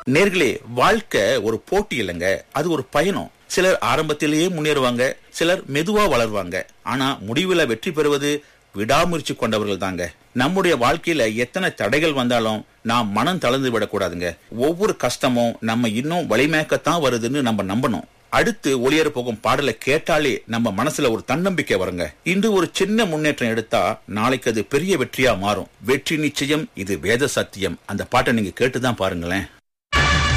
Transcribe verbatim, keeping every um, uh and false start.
நேர்களே, வாழ்க்கை ஒரு போட்டி இல்லைங்க, அது ஒரு பயணம். சிலர் ஆரம்பத்திலேயே முன்னேறுவாங்க, சிலர் மெதுவா வளருவாங்க. ஆனா முடிவுல வெற்றி பெறுவது விடாமுயற்சி கொண்டவர்கள் தாங்க. நம்முடைய வாழ்க்கையில எத்தனை தடைகள் வந்தாலும் நாம் மனம் தளர்ந்து விடக்கூடாதுங்க. ஒவ்வொரு கஷ்டமும் நம்ம இன்னும் வலிமையாக்கத்தான் வருதுன்னு நம்ம நம்பணும். அடுத்து ஒளியேற போகும் பாடலை கேட்டாலே நம்ம மனசுல ஒரு தன்னம்பிக்கை வருங்க. இன்று ஒரு சின்ன முன்னேற்றம் எடுத்தா நாளைக்கு அது பெரிய வெற்றியா மாறும். வெற்றி நிச்சயம், இது வேத சத்தியம். அந்த பாட்டை நீங்க கேட்டுதான் பாருங்களேன்.